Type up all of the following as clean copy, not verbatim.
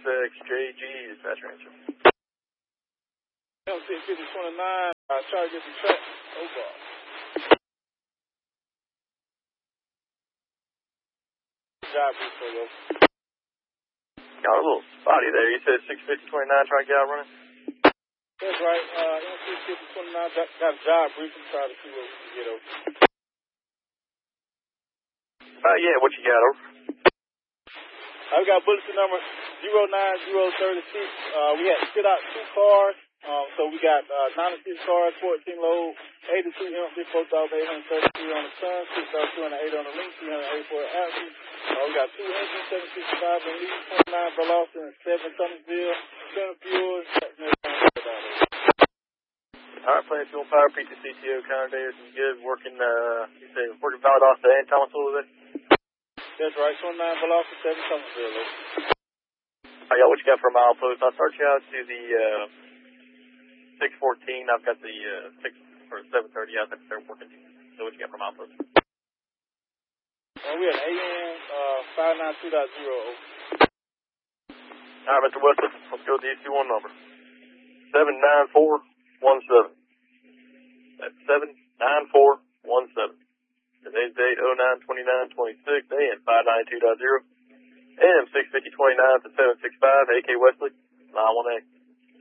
6JG, dispatch answer. M65029, try to get the track. Over. Job brief for you. Got a little spotty there. You said 65029, try to get out running? That's right. M65029 got a job brief and try to see what we can get over. Yeah, what you got, over? I've got bulletin number 09036. We had spit out 2 cars. So we got 96 cars, 14 load, 82 empty, 4,833 on the sun, 6,208 on the link, 384 absent. We got 2 engines, 765 in Lee, 29 Bellawson, and 7 Thomasville, 7 fuels. Alright, playing fuel power, PTCTO, Condator, some good, working, you say, working Valdosta and Thomasville, is it? That's right, 29 Bellawson, 7 Thomasville. I got what you got for a mile post. I'll start you out to the, 614. I've got the 6 or 730 out there. They're working. So what you got for mile post? We had AM 592.0. All right, Mr. Wesley, let's go with the EC1 number. 79417. That's 79417. Today's date 09/29/26. AM 592.0. AM 65029 to 765. AK Wesley, line 1A.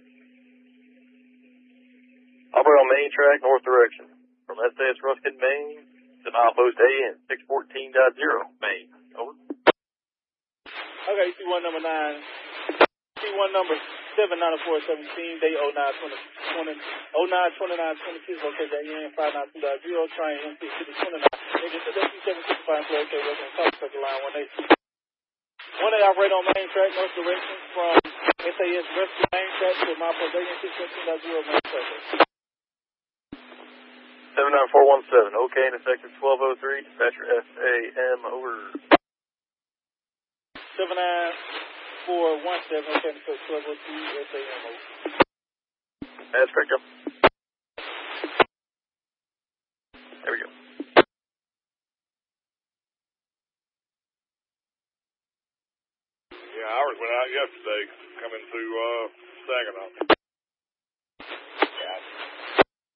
Operate on main track, north direction. From SAS Ruskin, Maine, to milepost AM 614.0, Maine. Over. Okay, EC1 number 9. EC1 number 79417, date 09/29/26, located AM 592.0, train M65029. Engine 765, OK, Western South Circle, line 1A. 1A operate on main track, north direction, from SAS Ruskin, main track to milepost AM 614.0, main track. 79417, OK, in effective 1203, dispatcher FAM, over. 79417, OK, in effective 1203, FAM, over. That's correct, go. There we go. Yeah, ours went out yesterday, coming through Saginaw.